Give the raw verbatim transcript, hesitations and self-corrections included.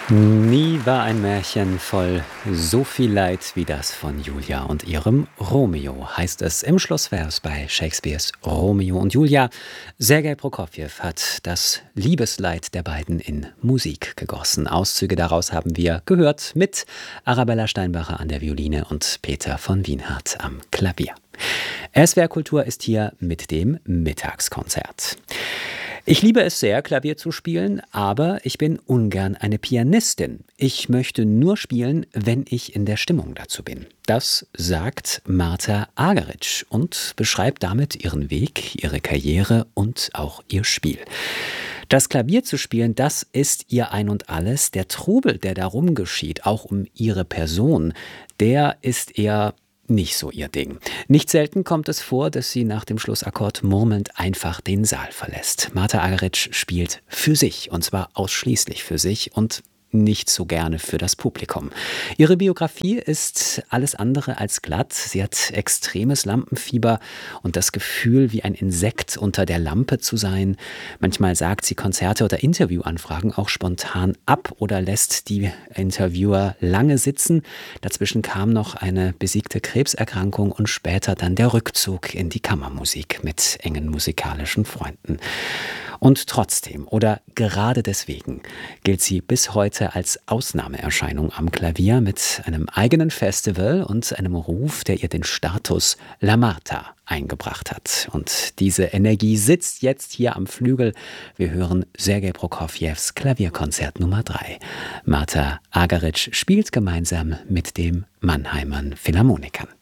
Nie war ein Märchen voll so viel Leid wie das von Julia und ihrem Romeo, heißt es im Schlussvers bei Shakespeares Romeo und Julia. Sergei Prokofjew hat das Liebesleid der beiden in Musik gegossen. Auszüge daraus haben wir gehört mit Arabella Steinbacher an der Violine und Peter von Wienhardt am Klavier. S W R Kultur ist hier mit dem Mittagskonzert. Ich liebe es sehr, Klavier zu spielen, aber ich bin ungern eine Pianistin. Ich möchte nur spielen, wenn ich in der Stimmung dazu bin. Das sagt Marta Argerich und beschreibt damit ihren Weg, ihre Karriere und auch ihr Spiel. Das Klavier zu spielen, das ist ihr Ein und Alles. Der Trubel, der darum geschieht, auch um ihre Person, der ist eher nicht so ihr Ding. Nicht selten kommt es vor, dass sie nach dem Schlussakkord murmelnd einfach den Saal verlässt. Marta Argerich spielt für sich, und zwar ausschließlich für sich und nicht so gerne für das Publikum. Ihre Biografie ist alles andere als glatt. Sie hat extremes Lampenfieber und das Gefühl, wie ein Insekt unter der Lampe zu sein. Manchmal sagt sie Konzerte oder Interviewanfragen auch spontan ab oder lässt die Interviewer lange sitzen. Dazwischen kam noch eine besiegte Krebserkrankung und später dann der Rückzug in die Kammermusik mit engen musikalischen Freunden. Und trotzdem oder gerade deswegen gilt sie bis heute als Ausnahmeerscheinung am Klavier mit einem eigenen Festival und einem Ruf, der ihr den Status La Marta eingebracht hat. Und diese Energie sitzt jetzt hier am Flügel. Wir hören Sergei Prokofjews Klavierkonzert Nummer drei. Marta Argerich spielt gemeinsam mit den Mannheimern Philharmonikern.